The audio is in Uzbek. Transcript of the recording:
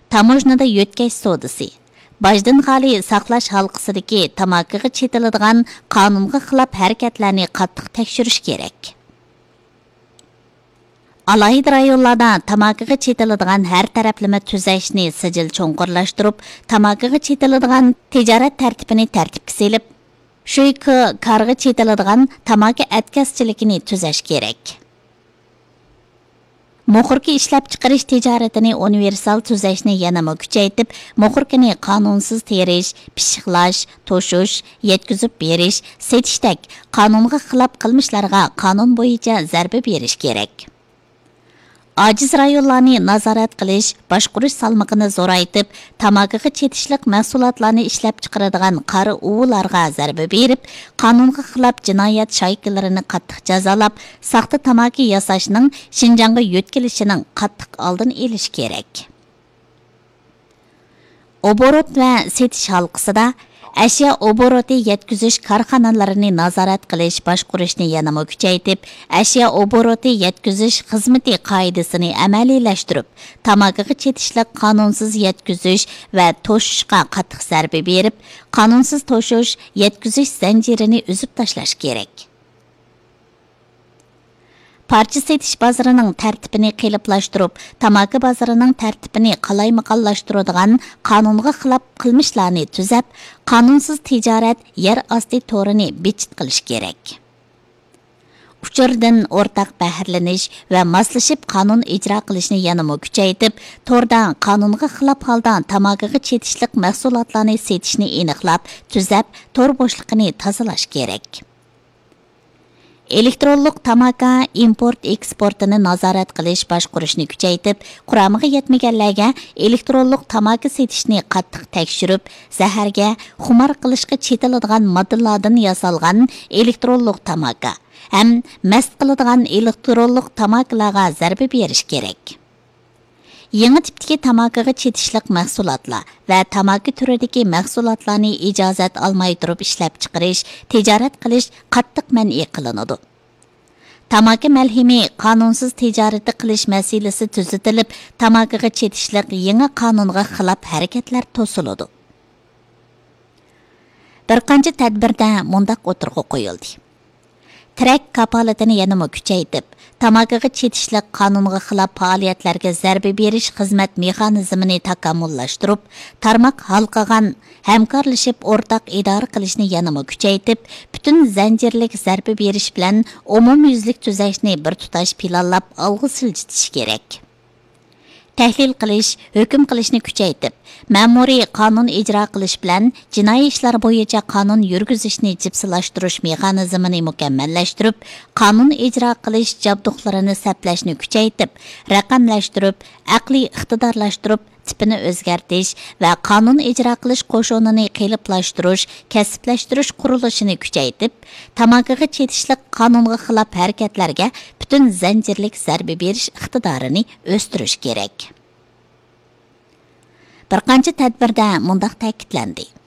Tamojnada yötkeş sodisi, bajdan xali saqlash halqısidagi tamakiga chetiladigan qonunga xilop harakatlarni qattiq tekshirish kerak. Alayida rayonlarda tamakiga chetiladigan har taraflama tuzashni sijil cho'nqurlashtirib, tamakiga chetiladigan tijorat tartibini tartibga selib, shu karga chetiladigan tamaki atkazchiligini tuzash kerak. Moxurki ishlab chiqarish tijoratini universal tuzashni yanama kuchaytib, moxurkini qonunsiz terish, pishiqlash, to'shish, yetkazib berish, setishdek qonunga xilof qilmishlarga qonun bo'yicha zarba berish kerak. Aciz rayonlarni nazorat qilish, boshqarish salmog'ini zo'raytib, tamakiga chetishliq mahsulotlarni ishlab chiqaradigan qari o'g'illarga zarba berib, qonunga xilof jinoyat shoykilarini qattiq jazolab, saxta tamaki yasashning Xinjiangga yetkilishining qattiq oldini olish kerak. Oborot va setish halqasida ashyo oboroti yetkizish korxonalarini nazorat qilish, boshqarishni yanama kuchaytib, ashyo oboroti yetkizish xizmati qoidasini amaliylashtirib, tamakiga chetishliq qonunsiz yetkizish va to'shishga qattiq zarba berib, qonunsiz to'shish, yetkizish zanjirini uzib tashlash kerak. Parça setish bozorining tartibini qiyinlashtirib, tamaki bozorining tartibini qalaymaqonlashtiradigan qonunga xilof qilmishlarni tuzab, qonunsiz tijorat yer osti to'rini bechit qilish kerak. Uchurdan o'rtaq bahrlanish va moslashib qonun ijro qilishni yanama kuchaytib, to'rdan qonunga xilof holda tamakiga chetishliq mahsulotlarni setishni aniqlab, tuzab, to'r bo'shligini tozalash kerak. Elektronlik tamaka import eksportini nazorat qilish, boshqarishni kuchaytib, quramiga yetmaganlarga elektronlik tamaki setishni qattiq tekshirib, zaharga, xumor qilishga chetiladigan moddalardan yasalgan elektronlik tamaka ham mast qiladigan elektronlik tamakilarga zarba berish kerak. Yangi tipdagi tamakiga chetishliq mahsulotlar va tamaki turidagi mahsulotlarni ijozat olmay turib ishlab chiqarish, tijorat qilish qattiq man'iy qilinadi. Tamaki malhimi qonunsiz tijorat qilish masalasi tuzatilib, tamakiga chetishliq yangi qonunga xilof harakatlar to'siladi. Bir qancha tadbirda mundaq o'tirg'i qo'yildi. Trak kapolatini yanama kuchaytib, tamakiga chetishliq qonunga xilof faoliyatlarga zarba berish xizmat mexanizmini takomillashtirib, tarmoq halqagan hamkorlashib o'rtaq idora qilishni yanama kuchaytib, butun zanjirlik zarba berish bilan umumyuzlik tuzashni bir tutash planlab olg'a siljitish kerak. Tahlil qilish, hukm qilishni kuchaytib, ma'muriy qonun ijro qilish bilan jinoiy ishlar bo'yicha qonun yurgizishni jipsilashtirish mexanizmini mukammallashtirib, qonun ijro qilish jabduqlarini saplashni kuchaytib, raqamlashtirib, aqliy iqtidorlashtirib, tipini o'zgartirish va qonun ijro qilish qo'shinini qiyinlashtirish, kasblashtirish qurilishini kuchaytib, tamakiga chetishliq qonunga xilof harakatlarga butun zanjirlik zarba berish iqtidorini o'stirish kerak. Bir qancha tadbirda mundaq ta'kidlandi.